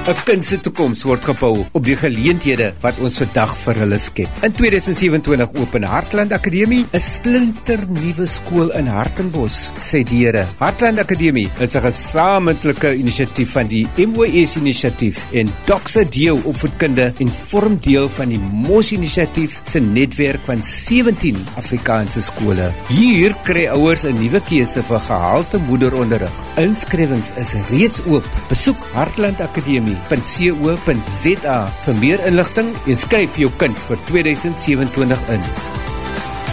'n kind se toekoms word gebou op die geleenthede wat ons vandag vir hulle skep. In 2027 open Hartland Akademie, 'n splinternuwe skool in Hartenbos, sê die Here. Hartland Akademie is 'n gesamentlike inisiatief van die MOS-inisiatief en Doxa Deo Opvoedkunde en vorm deel van die MOS-inisiatief se netwerk van 17 Afrikaanse skole. Hier kry ouers 'n nuwe keuse vir gehalte moederonderrig. Inskrywings is reeds oop. Besoek hartlandakademie.co.za vir meer inligting en skryf jou kind vir 2027 in.